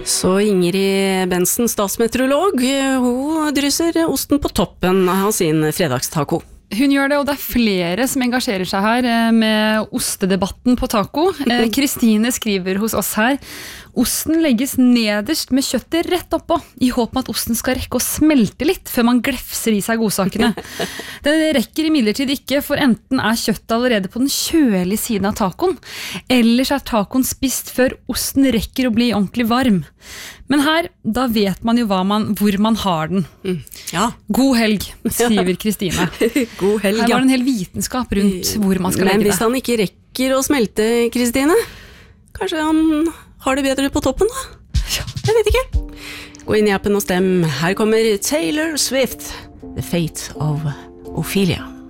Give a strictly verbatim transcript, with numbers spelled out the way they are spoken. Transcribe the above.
Så Ingrid Bensen, statsmeteorolog, hun drysser osten på toppen av sin fredagstaco. Hun gjør det, og det er flere som engasjerer seg her med ostedebatten på taco. Kristine skriver hos oss her: osten legges nederst med kjøttet rett oppå, i håp om at osten skal rekke å smelte litt før man glefser i seg godsakene. Det rekker imidlertid ikke, for enten er kjøttet allerede på den kjølige siden av tacoen, ellers er tacoen spist før osten rekker å bli ordentlig varm. Men her, da vet man jo hva man, hvor man har den. Mm. Ja. God helg, skriver Kristine. God helg, ja. Her var det en hel vitenskap rundt hvor man skal Men legge det. hvis han ikke rekker å smelte, Kristine, kanskje han har det bedre på toppen da? Ja. Jeg vet ikke. Gå inn i appen og stem. Her kommer Taylor Swift, The Fate of Ophelia.